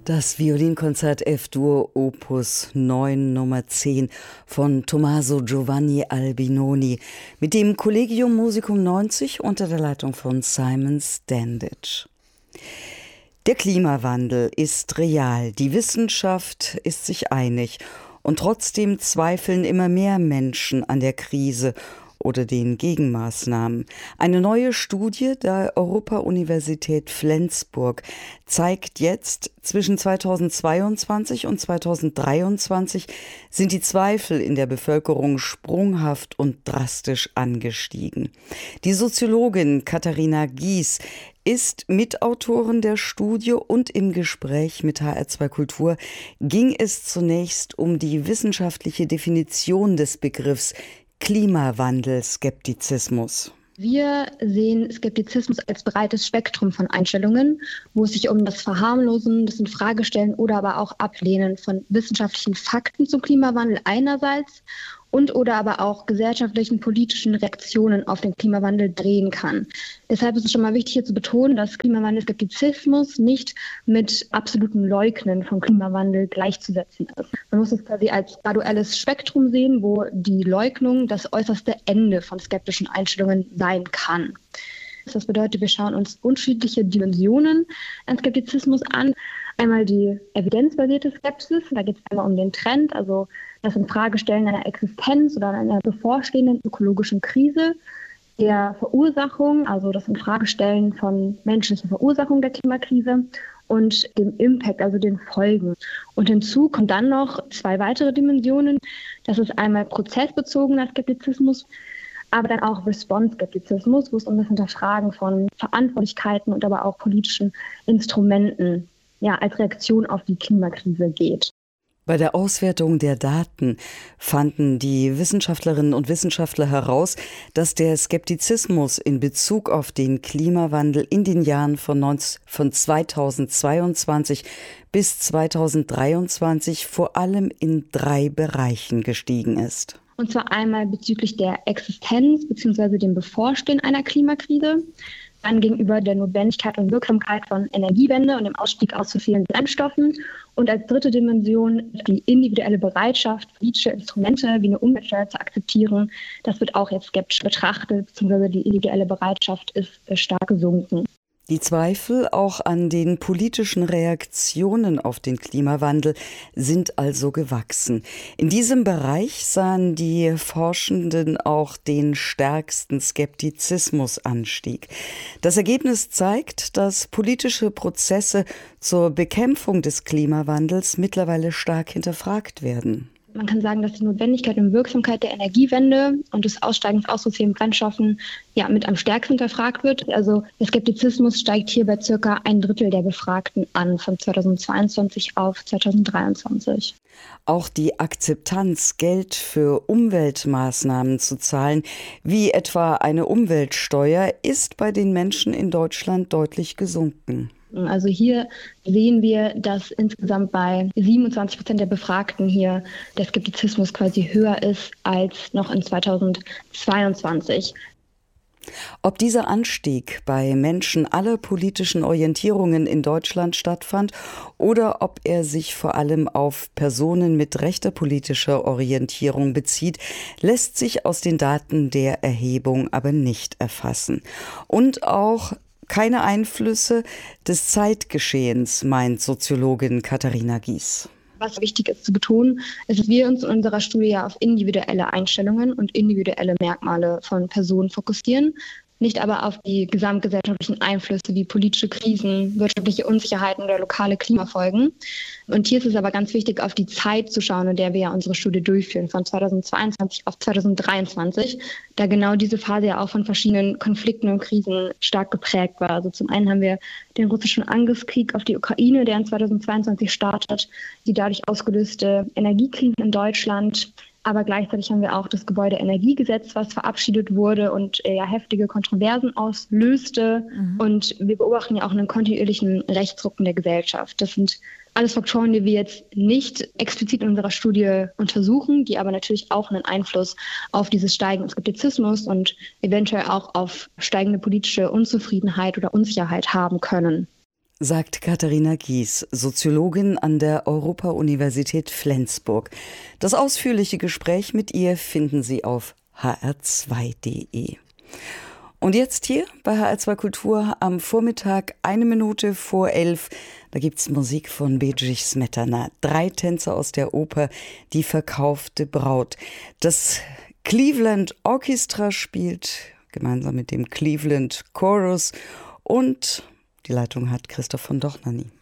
Das Violinkonzert F-Dur Opus 9 Nummer 10 von Tommaso Giovanni Albinoni mit dem Collegium Musicum 90 unter der Leitung von Simon Standage. Der Klimawandel ist real, die Wissenschaft ist sich einig und trotzdem zweifeln immer mehr Menschen an der Krise oder den Gegenmaßnahmen. Eine neue Studie der Europa-Universität Flensburg zeigt jetzt, zwischen 2022 und 2023 sind die Zweifel in der Bevölkerung sprunghaft und drastisch angestiegen. Die Soziologin Katharina Gies ist Mitautorin der Studie und im Gespräch mit HR2 Kultur ging es zunächst um die wissenschaftliche Definition des Begriffs Klimawandel-Skeptizismus. Wir sehen Skeptizismus als breites Spektrum von Einstellungen, wo es sich um das Verharmlosen, das Infragestellen oder aber auch Ablehnen von wissenschaftlichen Fakten zum Klimawandel einerseits und oder aber auch gesellschaftlichen, politischen Reaktionen auf den Klimawandel drehen kann. Deshalb ist es schon mal wichtig hier zu betonen, dass Klimawandel-Skeptizismus nicht mit absolutem Leugnen von Klimawandel gleichzusetzen ist. Man muss es quasi als graduelles Spektrum sehen, wo die Leugnung das äußerste Ende von skeptischen Einstellungen sein kann. Das bedeutet, wir schauen uns unterschiedliche Dimensionen an Skeptizismus an. Einmal die evidenzbasierte Skepsis, da geht es einmal um den Trend, also das Infragestellen einer Existenz oder einer bevorstehenden ökologischen Krise, der Verursachung, also das Infragestellen von menschlicher Verursachung der Klimakrise und dem Impact, also den Folgen. Und hinzu kommen dann noch zwei weitere Dimensionen. Das ist einmal prozessbezogener Skeptizismus, aber dann auch Response-Skeptizismus, wo es um das Hinterfragen von Verantwortlichkeiten und aber auch politischen Instrumenten als Reaktion auf die Klimakrise geht. Bei der Auswertung der Daten fanden die Wissenschaftlerinnen und Wissenschaftler heraus, dass der Skeptizismus in Bezug auf den Klimawandel in den Jahren von 2022 bis 2023 vor allem in 3 Bereichen gestiegen ist. Und zwar einmal bezüglich der Existenz bzw. dem Bevorstehen einer Klimakrise, dann gegenüber der Notwendigkeit und Wirksamkeit von Energiewende und dem Ausstieg aus fossilen Brennstoffen und als dritte Dimension die individuelle Bereitschaft, politische Instrumente wie eine Umweltsteuer zu akzeptieren. Das wird auch jetzt skeptisch betrachtet, beziehungsweise die individuelle Bereitschaft ist stark gesunken. Die Zweifel auch an den politischen Reaktionen auf den Klimawandel sind also gewachsen. In diesem Bereich sahen die Forschenden auch den stärksten Skeptizismusanstieg. Das Ergebnis zeigt, dass politische Prozesse zur Bekämpfung des Klimawandels mittlerweile stark hinterfragt werden. Man kann sagen, dass die Notwendigkeit und Wirksamkeit der Energiewende und des Aussteigens aus fossilen Brennstoffen mit am stärksten hinterfragt wird. Also der Skeptizismus steigt hier bei circa 1/3 der Befragten an, von 2022 auf 2023. Auch die Akzeptanz, Geld für Umweltmaßnahmen zu zahlen, wie etwa eine Umweltsteuer, ist bei den Menschen in Deutschland deutlich gesunken. Also hier sehen wir, dass insgesamt bei 27% der Befragten hier der Skeptizismus quasi höher ist als noch in 2022. Ob dieser Anstieg bei Menschen aller politischen Orientierungen in Deutschland stattfand oder ob er sich vor allem auf Personen mit rechter politischer Orientierung bezieht, lässt sich aus den Daten der Erhebung aber nicht erfassen. Und auch keine Einflüsse des Zeitgeschehens, meint Soziologin Katharina Gies. Was wichtig ist zu betonen, ist, dass wir uns in unserer Studie auf individuelle Einstellungen und individuelle Merkmale von Personen fokussieren, nicht aber auf die gesamtgesellschaftlichen Einflüsse wie politische Krisen, wirtschaftliche Unsicherheiten oder lokale Klimafolgen. Und hier ist es aber ganz wichtig, auf die Zeit zu schauen, in der wir unsere Studie durchführen, von 2022 auf 2023, da genau diese Phase ja auch von verschiedenen Konflikten und Krisen stark geprägt war. Also zum einen haben wir den russischen Angriffskrieg auf die Ukraine, der in 2022 startet, die dadurch ausgelöste Energiekrise in Deutschland. Aber gleichzeitig haben wir auch das Gebäudeenergiegesetz, was verabschiedet wurde und heftige Kontroversen auslöste. Und wir beobachten ja auch einen kontinuierlichen Rechtsruck in der Gesellschaft. Das sind alles Faktoren, die wir jetzt nicht explizit in unserer Studie untersuchen, die aber natürlich auch einen Einfluss auf dieses Steigen des Skeptizismus und eventuell auch auf steigende politische Unzufriedenheit oder Unsicherheit haben können. sagt Katharina Gies, Soziologin an der Europa-Universität Flensburg. Das ausführliche Gespräch mit ihr finden Sie auf hr2.de. Und jetzt hier bei HR2 Kultur am Vormittag 1 Minute vor 11. Da gibt's Musik von Bedřich Smetana. 3 Tänzer aus der Oper Die verkaufte Braut. Das Cleveland Orchestra spielt gemeinsam mit dem Cleveland Chorus und die Leitung hat Christoph von Dochnany.